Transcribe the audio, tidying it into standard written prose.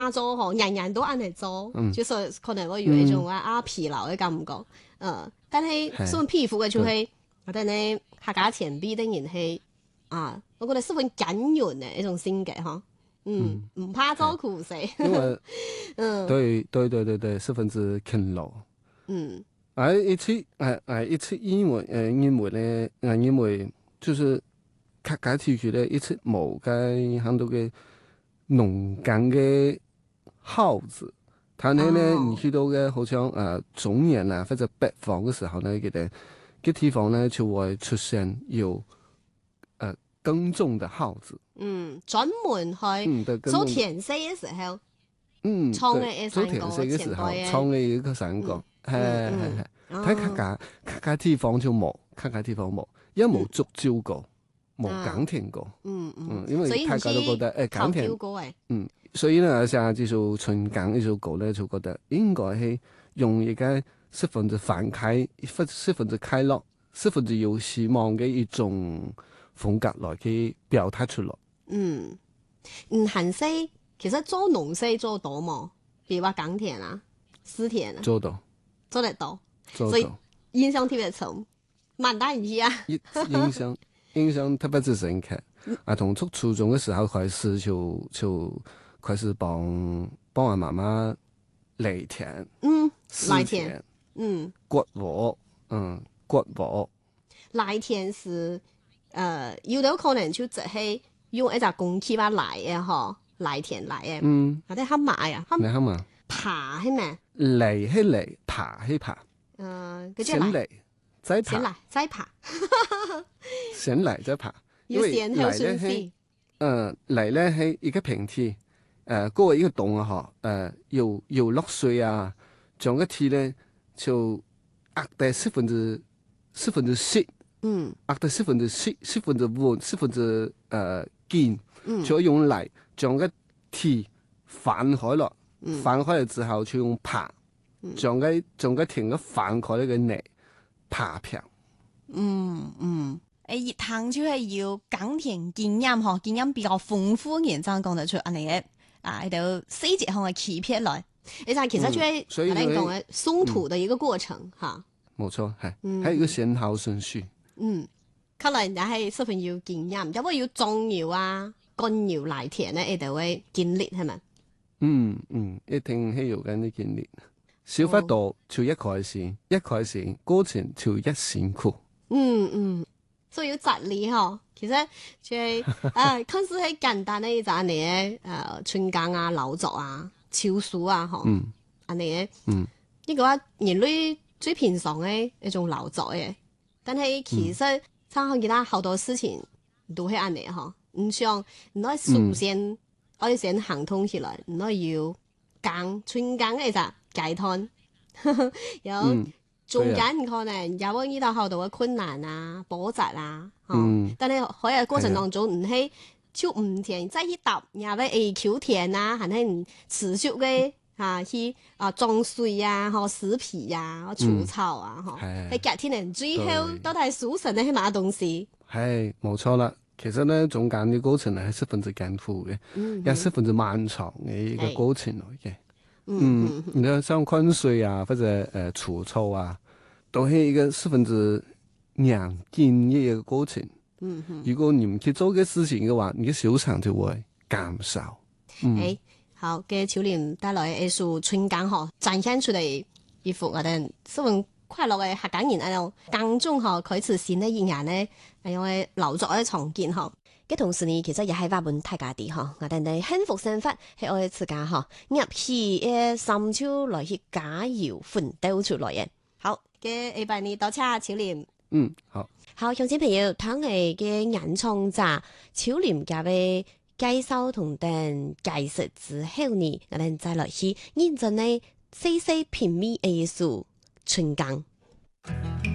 做嗬，人人都按嚟做，就是可能會有一種疲勞嘅感覺。但係所謂皮膚嘅就係我哋呢客家前輩的人係我覺得十分堅韌嘅一種性格嗬。唔怕做苦事。 因為對，十分之勤勞。一次因為就是客家地區咧，一次冇嘅很多嘅農耕嘅耗子，但係咧你去到嘅好像中原啊或者北方嘅時候咧，嘅地方咧就會出現有耕種的耗子。 專門去做田色嘅時候，創嘅做田色嘅時候，創嘅一個山歌，係。睇客家地方就冇，客家地方冇，因為冇觸礁過，冇耕田過。因為大家都覺得耕田，所以呢，像這首春耕呢首歌咧，就覺得應該係用一個十分之放開、十分之開朗、十分之有希望嘅一種風格來去表達出來。 閒時其實做農事做到冇？比如話耕田啊、絲田啊，做得到。所以印象特別深，蠻大印象。 印象特別之深刻。從初中嘅時候開始就開始幫我媽媽犁田， 犁田， 割禾，割禾。 犁田是有啲可能就只係用一隻工具嚟嘅嗬，犁田嚟嘅。或者黑馬啊， 你黑馬爬係咩？ 犁係犁，爬係爬。先嚟再爬，先嚟再爬，因為嚟咧係，嚟咧係一個平地，嗰個一個洞啊，又落水啊，將個地咧就壓得十分之細，壓得十分之細，十分之穩，十分之堅，就用嚟將個地翻開咯，翻開嚟之後就用爬。將個田個翻開呢個泥爬平。 熱湯就係要耕田經驗嗬，經驗比較豐富嘅人先講得出安尼嘅喺度細節項嘅欺騙來。其實就係我哋講嘅鬆土嘅一個過程嚇。 冇錯，係，係一個先後順序。 可能就係十分要經驗，因為要種苗啊、幹苗犁田咧，你哋會經歷係咪？ 一定係有緊啲經歷。小法度就一開始過程就一辛苦。 所以要責理嗬。其實就係看似係簡單嘅一陣嚟嘅春耕啊、勞作啊、超數啊嗬。安尼嘅呢個話人類最平常嘅一種勞作嘅，但係其實參考其他好多事情都係安尼嗬。唔想唔可以首先我哋先行通起來，唔可以要耕春耕嘅咋。解脫，有中間可能有會遇到好多嘅困難啊、波折啊，但係喺個過程當中唔係就唔停再去搭入去橋田啊，係唔持續嘅去種水啊、施皮啊、除草啊，喺隔天人最後都係數神嘅乜東西。 係冇錯啦，其實咧中間嘅過程係十分之艱苦嘅，也十分之漫長嘅一個過程嚟嘅。你看像灌水啊，或者除草啊，都係一個十分之嚴謹嘅一個過程。如果你唔去做嘅事情嘅話，你嘅收成就會減少。 好嘅，小蓮帶來嘅一首春耕嗬，展現出嚟一幅我哋十分快樂嘅客家人喺度耕種嗬，開始新嘅一年咧，因為勞作嘅重建嗬。嘅同時呢，其實也係話本大家啲嗬，我哋幸福生活係我哋自家嗬，入去嘅深秋來去加油奮鬥出來嘅。好嘅，禮拜二多謝小蓮。 好。 好，鄉親朋友，聽你嘅演唱者小蓮家嘅介紹同等解釋之後呢，我哋再來去認真呢細細品味藝術春耕。